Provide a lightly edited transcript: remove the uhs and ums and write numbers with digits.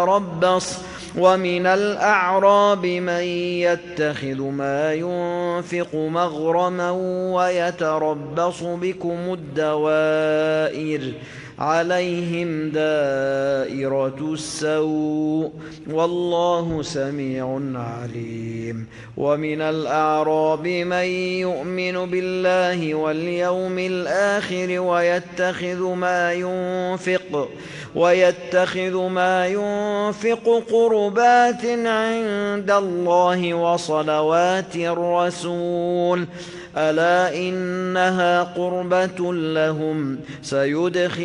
يتربص ومن الأعراب من يتخذ ما ينفق مغرما ويتربص بكم الدوائر عليهم دائرة السوء والله سميع عليم. ومن الأعراب من يؤمن بالله واليوم الآخر ويتخذ ما ينفق قربات عند الله وصلوات الرسول ألا إنها قربة لهم